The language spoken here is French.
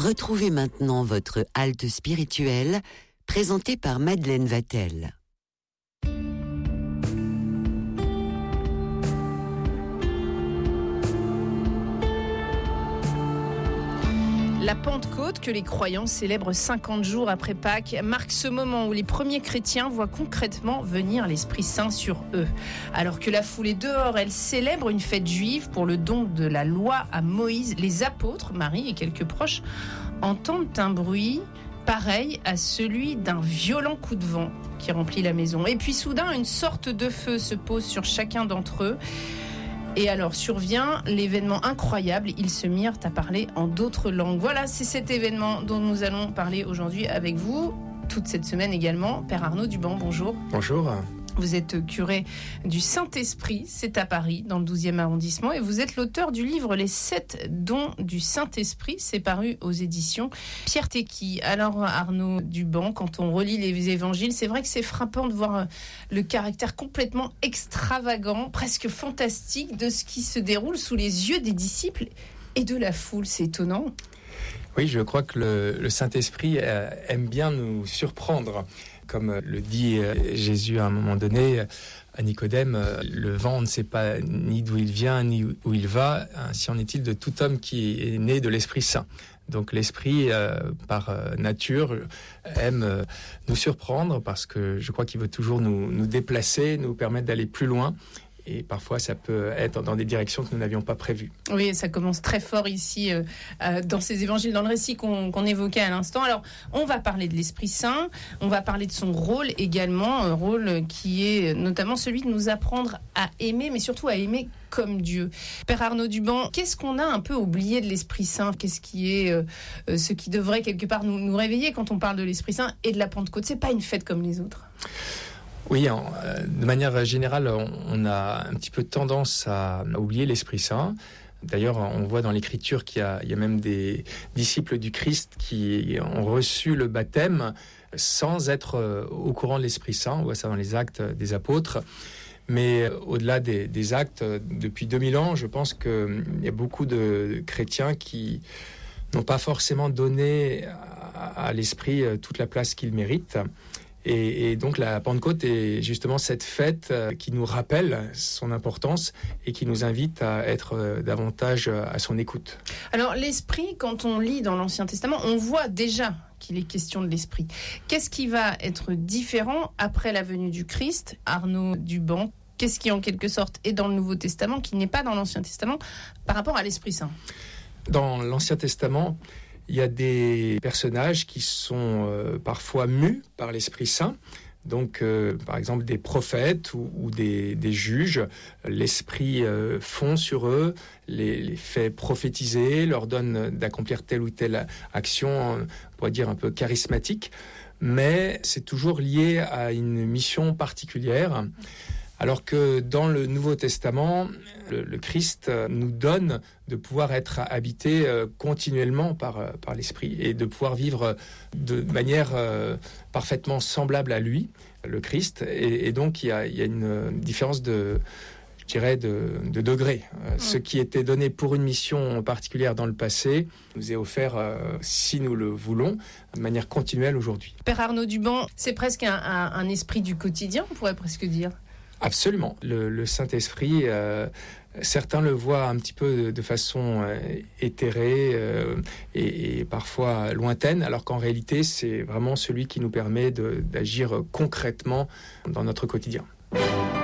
Retrouvez maintenant votre halte spirituelle, présentée par Madeleine Vatel. La Pentecôte, que les croyants célèbrent 50 jours après Pâques, marque ce moment où les premiers chrétiens voient concrètement venir l'Esprit Saint sur eux. Alors que la foule est dehors, elle célèbre une fête juive pour le don de la loi à Moïse. Les apôtres, Marie et quelques proches, entendent un bruit pareil à celui d'un violent coup de vent qui remplit la maison. Et puis soudain, une sorte de feu se pose sur chacun d'entre eux. Et alors survient l'événement incroyable, ils se mirent à parler en d'autres langues. Voilà, c'est cet événement dont nous allons parler aujourd'hui avec vous, toute cette semaine également. Père Arnaud Duban, bonjour. Bonjour. Vous êtes curé du Saint-Esprit, c'est à Paris, dans le 12e arrondissement, et vous êtes l'auteur du livre « Les 7 dons du Saint-Esprit », c'est paru aux éditions Pierre Tecky. Alors Arnaud Duban, quand on relit les évangiles, c'est vrai que c'est frappant de voir le caractère complètement extravagant, presque fantastique, de ce qui se déroule sous les yeux des disciples et de la foule. C'est étonnant. Oui, je crois que le Saint-Esprit aime bien nous surprendre. Comme le dit Jésus à un moment donné à Nicodème, le vent ne sait pas ni d'où il vient ni où il va, ainsi en est-il de tout homme qui est né de l'Esprit Saint. Donc l'Esprit, par nature, aime nous surprendre parce que je crois qu'il veut toujours nous déplacer, nous permettre d'aller plus loin. Et parfois, ça peut être dans des directions que nous n'avions pas prévues. Oui, ça commence très fort ici, dans ces évangiles, dans le récit qu'on évoquait à l'instant. Alors, on va parler de l'Esprit Saint, on va parler de son rôle également, un rôle qui est notamment celui de nous apprendre à aimer, mais surtout à aimer comme Dieu. Père Arnaud Duban, qu'est-ce qu'on a un peu oublié de l'Esprit Saint ? Qu'est-ce qui est ce qui devrait quelque part nous réveiller quand on parle de l'Esprit Saint et de la Pentecôte ? C'est pas une fête comme les autres. Oui, de manière générale, on a un petit peu tendance à oublier l'Esprit Saint. D'ailleurs, on voit dans l'Écriture qu'il y a même des disciples du Christ qui ont reçu le baptême sans être au courant de l'Esprit Saint. On voit ça dans les actes des apôtres. Mais au-delà des actes, depuis 2000 ans, je pense qu'il y a beaucoup de chrétiens qui n'ont pas forcément donné à l'Esprit toute la place qu'il mérite. Et donc la Pentecôte est justement cette fête qui nous rappelle son importance et qui nous invite à être davantage à son écoute. Alors l'Esprit, quand on lit dans l'Ancien Testament, on voit déjà qu'il est question de l'Esprit. Qu'est-ce qui va être différent après la venue du Christ ? Arnaud Duban, qu'est-ce qui en quelque sorte est dans le Nouveau Testament, qui n'est pas dans l'Ancien Testament, par rapport à l'Esprit Saint ? Dans l'Ancien Testament, il y a des personnages qui sont parfois mus par l'Esprit Saint. Donc, par exemple, des prophètes ou des juges. L'Esprit fond sur eux, les fait prophétiser, leur donne d'accomplir telle ou telle action, on pourrait dire un peu charismatique. Mais c'est toujours lié à une mission particulière. Alors que dans le Nouveau Testament, le Christ nous donne de pouvoir être habité continuellement par l'Esprit et de pouvoir vivre de manière parfaitement semblable à lui, le Christ. Et donc, il y a une différence de degré. Ce qui était donné pour une mission particulière dans le passé nous est offert, si nous le voulons, de manière continuelle aujourd'hui. Père Arnaud Duban, c'est presque un esprit du quotidien, on pourrait presque dire. Absolument. Le Saint-Esprit, certains le voient un petit peu de façon éthérée et parfois lointaine, alors qu'en réalité, c'est vraiment celui qui nous permet d'agir concrètement dans notre quotidien.